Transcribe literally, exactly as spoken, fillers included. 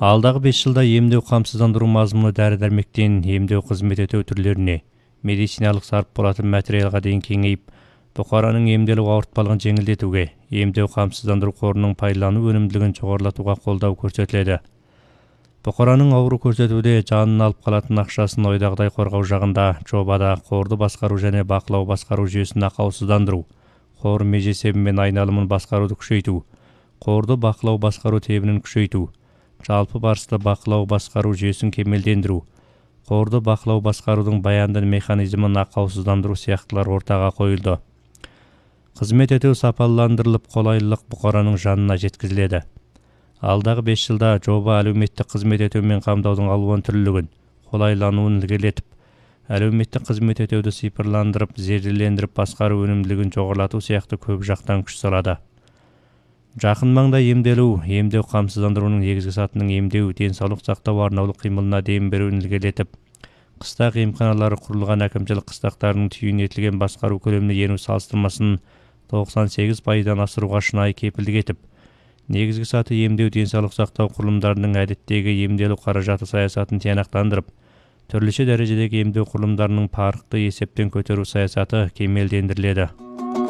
Алдағы беш жылда емдеу камсыздандыруу мазмуну дәрі-дәрмектен емдеу кызмет этүү түрлөрүнө, медициналык сарп болатын материалга дейин кеңейип, букаранын эмделип ауыртпалыгын жеңилдетүүгө, эмдеу камсыздандыруу корунун пайдалануу өнүмдүүлүгүн жогорулатууга колдоо көрсөтүлөдү. Букаранын оору көрсөтүүдө жанын алып калатын акчасын ойдагыдай коргоо жагында жобада коорду башкаруу жана бакылоо башкаруу жүйөсүн акаусыздандыруу, коор межесеби менен айналымын башкарууду күчөйтүү, коорду бакылоо башкаруу тебинин күчөйтүү, жалпы барысында бакылоо башкаруу жүйөсүн кемелдендирүү, коорду бакылоо башкаруунун баяндын механизмин акаусыздандыруу сыяктуулар ортого коюлду. Кызмет этүү сапаландырылып, колайлык букаранын жанына жеткизилет. Алдағы беш жылда жоба әлеуметтик кызмет этүү менен камдоодун алуан түрлүгүн, колайлануун илгерилетип, әлеуметтик кызмет этөөдү сыйпырландырып, зерделендирип башкаруу өнүмдүүлүгүн жогорулатуу сыяктуу көп жактан күч салады. Жакын маңда эмделүү, эмдеу камсыздандыруунун негизги сатынын эмдеүү, ден соолук сактоо арналуу кыймылына дем берүүнү илгерилетип, кыстак эмканалары курулган әкимчилик кыстактарынын түйүнүтүлгөн башкаруу көлөмүнө энүү салыштырмасын токсон сегиз пайыздан ашырууга шынайы кепилдик этип, негизги саты эмдеүү, ден соолук сактоо курулумдарынын адеттеги эмделүү каражаты саясатын тыянактандырып, төрлүчө дәрежедеги эмдеүү курулумдарынын парыкты эсептен көтөрүү саясаты кемелдендирилет.